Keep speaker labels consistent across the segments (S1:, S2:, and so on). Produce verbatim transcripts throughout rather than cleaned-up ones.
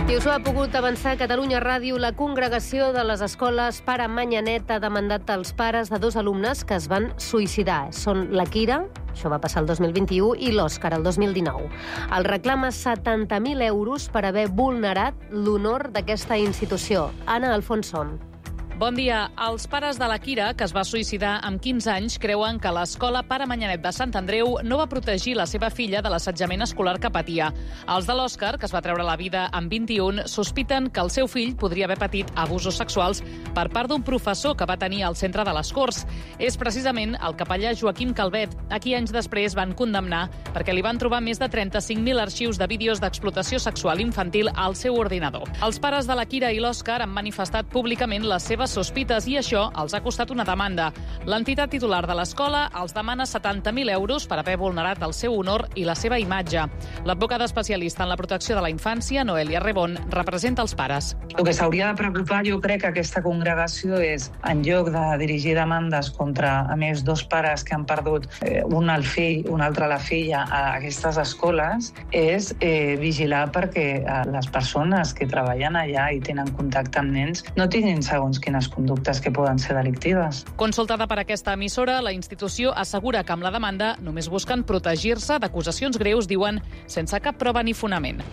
S1: I us ho ha pogut avançar a Catalunya Ràdio. La congregació de les escoles Pare Manyanet ha demandat als pares de dos alumnes que es van suïcidar. Són la Kira, això va passar el dos mil vint-i-u, i l'Òscar, el dos mil dinou. El reclama setanta mil euros per haver vulnerat l'honor d'aquesta institució. Anna Alfonso.
S2: Bon dia. Els pares de la Kira, que es va suïcidar amb quinze anys, creuen que l'escola Pare Manyanet de Sant Andreu no va protegir la seva filla de l'assetjament escolar que patia. Els de l'Òscar, que es va treure la vida amb vint-i-un, sospiten que el seu fill podria haver patit abusos sexuals per part d'un professor que va tenir al centre de les Corts. És precisament el capellà Joaquim Calvet, a qui anys després van condemnar perquè li van trobar més de trenta-cinc mil arxius de vídeos d'explotació sexual infantil al seu ordinador. Els pares de la Kira i l'Òscar han manifestat públicament les seves sospites i això els ha costat una demanda. L'entitat titular de l'escola els demana setanta mil euros per haver vulnerat el seu honor i la seva imatge. L'advocada especialista en la protecció de la infància, Noelia Rebón, representa els pares.
S3: El que s'hauria de preocupar, jo crec que aquesta congregació és, en lloc de dirigir demandes contra, a més, dos pares que han perdut eh, un al fill, un altre a la filla a aquestes escoles, és eh, vigilar perquè eh, les persones que treballen allà i tenen contacte amb nens no tinguin segons quines conductes que poden ser delictives.
S2: Consultada per aquesta emissora, la institució assegura que amb la demanda només busquen protegir-se d'acusacions greus, diuen, sense cap prova ni fonament.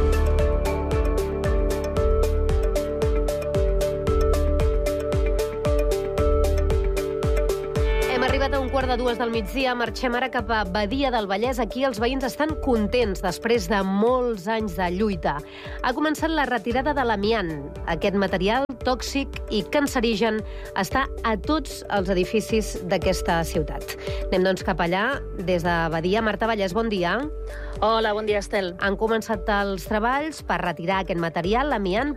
S1: Arribat a un quart de dues del migdia, marxem ara cap a Badia del Vallès. Aquí els veïns estan contents després de molts anys de lluita. Ha començat la retirada de l'amiant. Aquest material tòxic i cancerigen està a tots els edificis d'aquesta ciutat. Anem doncs cap allà, des de Badia. Marta Vallès, bon dia.
S4: Hola, bon dia, Estel.
S1: Han començat els treballs per retirar aquest material, l'amiant,